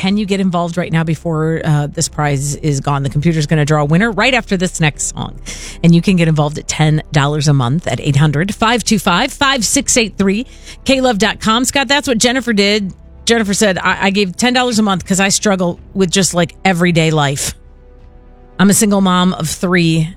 can you get involved right now before this prize is gone? The computer's going to draw a winner right after this next song. And you can get involved at $10 a month at 800-525-5683, klove.com. Scott, that's what Jennifer did. Jennifer said, I gave $10 a month because I struggle with just like everyday life. I'm a single mom of 3.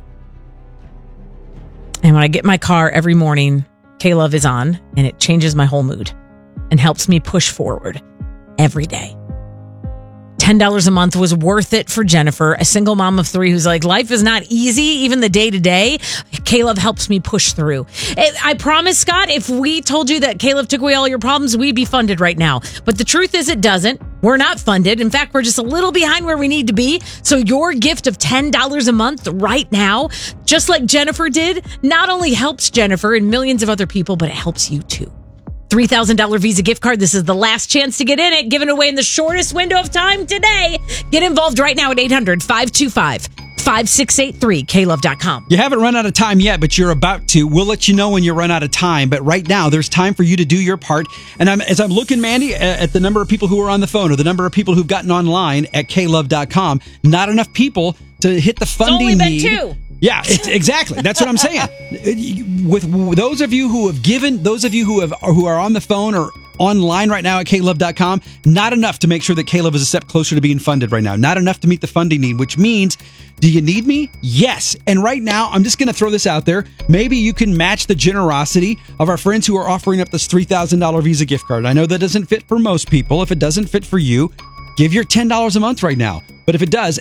And when I get in my car every morning, K-Love is on, and it changes my whole mood and helps me push forward every day. $10 a month was worth it for Jennifer, a single mom of 3 who's like, life is not easy, even the day-to-day. K-Love helps me push through. I promise, Scott, if we told you that K-Love took away all your problems, we'd be funded right now. But the truth is it doesn't. We're not funded. In fact, we're just a little behind where we need to be. So your gift of $10 a month right now, just like Jennifer did, not only helps Jennifer and millions of other people, but it helps you too. $3,000 Visa gift card. This is the last chance to get in it. Given away in the shortest window of time today. Get involved right now at 800-525-5683, klove.com. You haven't run out of time yet, but you're about to. We'll let you know when you run out of time. But right now, there's time for you to do your part. And as I'm looking, Mandy, at the number of people who are on the phone or the number of people who've gotten online at klove.com, not enough people to hit the funding need. It's only been 2. Yeah, exactly. That's what I'm saying. With those of you who have given, those of you who are on the phone or online right now at klove.com, not enough to make sure that K-Love is a step closer to being funded right now. Not enough to meet the funding need, which means, do you need me? Yes. And right now, I'm just going to throw this out there. Maybe you can match the generosity of our friends who are offering up this $3,000 Visa gift card. I know that doesn't fit for most people. If it doesn't fit for you, give your $10 a month right now. But if it does,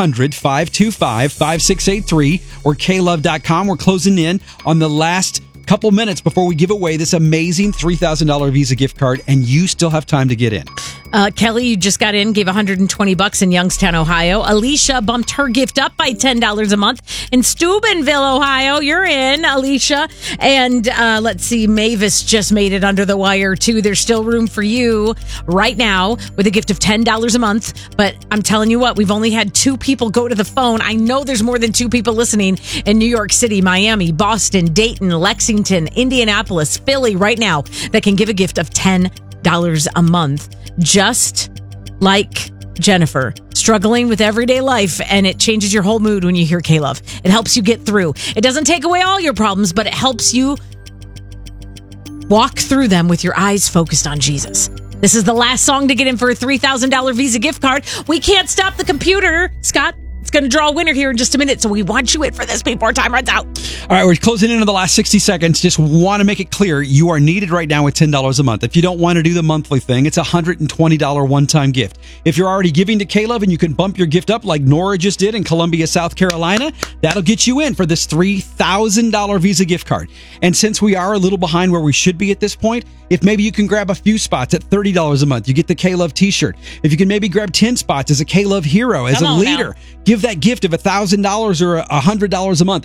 800-525-5683 or klove.com. We're closing in on the last couple minutes before we give away this amazing $3,000 Visa gift card, and you still have time to get in. Kelly, you just got in, gave $120 in Youngstown, Ohio. Alicia bumped her gift up by $10 a month in Steubenville, Ohio. You're in, Alicia. And let's see, Mavis just made it under the wire, too. There's still room for you right now with a gift of $10 a month. But I'm telling you what, we've only had 2 people go to the phone. I know there's more than 2 people listening in New York City, Miami, Boston, Dayton, Lexington, Indianapolis, Philly right now that can give a gift of $10 a month. Just like Jennifer, struggling with everyday life, and it changes your whole mood when you hear K-Love. It helps you get through. It doesn't take away all your problems, but it helps you walk through them with your eyes focused on Jesus. This is the last song to get in for a $3,000 Visa gift card. We can't stop the computer, Scott. It's going to draw a winner here in just a minute, so we want you in for this before time runs out. All right, we're closing into the last 60 seconds. Just want to make it clear, you are needed right now with $10 a month. If you don't want to do the monthly thing, it's a $120 one-time gift. If you're already giving to K-Love and you can bump your gift up like Nora just did in Columbia, South Carolina, that'll get you in for this $3,000 Visa gift card. And since we are a little behind where we should be at this point, if maybe you can grab a few spots at $30 a month, you get the K-Love t-shirt. If you can maybe grab 10 spots as a K-Love hero, as a leader, give that gift of $1,000 or $100 a month,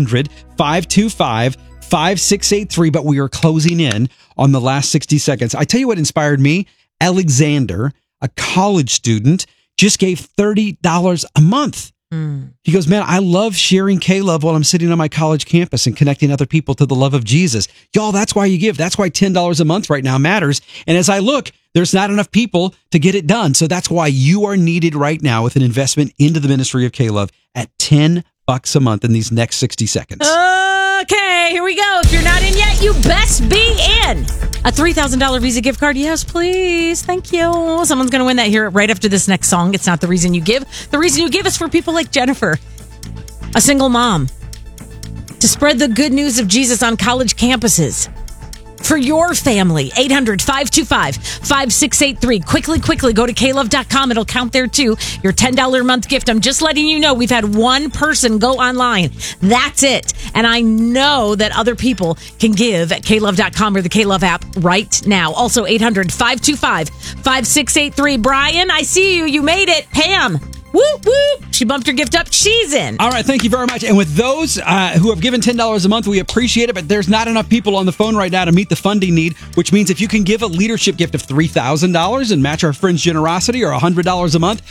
800-525-5683. But we are closing in on the last 60 seconds. I tell you what inspired me. Alexander, a college student, just gave $30 a month. He goes, man, I love sharing K-Love while I'm sitting on my college campus and connecting other people to the love of Jesus. Y'all, that's why you give. That's why $10 a month right now matters. And as I look, there's not enough people to get it done. So that's why you are needed right now with an investment into the ministry of K-Love at $10 a month in these next 60 seconds. Okay, here we go. If you're not in yet, you best be in. A $3,000 Visa gift card. Yes, please. Thank you. Someone's going to win that here right after this next song. It's not the reason you give. The reason you give is for people like Jennifer, a single mom, to spread the good news of Jesus on college campuses. For your family, 800-525-5683. Quickly, go to klove.com. It'll count there too. Your $10 a month gift. I'm just letting you know we've had one person go online. That's it. And I know that other people can give at klove.com or the K-Love app right now. Also, 800-525-5683. Brian, I see you. You made it. Pam. Whoop, whoop. She bumped her gift up. She's in. All right. Thank you very much. And with those who have given $10 a month, we appreciate it. But there's not enough people on the phone right now to meet the funding need, which means if you can give a leadership gift of $3,000 and match our friends' generosity or $100 a month,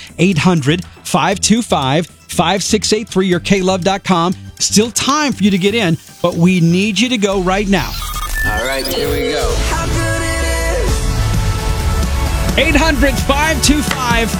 800-525-5683 or klove.com. Still time for you to get in, but we need you to go right now. All right. Here we go. 800-525